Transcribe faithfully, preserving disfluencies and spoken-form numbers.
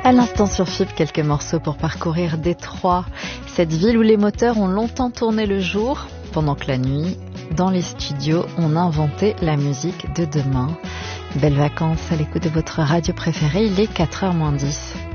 À l'instant sur F I B, quelques morceaux pour parcourir Détroit, cette ville où les moteurs ont longtemps tourné le jour, pendant que la nuit, dans les studios, on inventait la musique de demain. Belles vacances à l'écoute de votre radio préférée, il est quatre heures moins dix.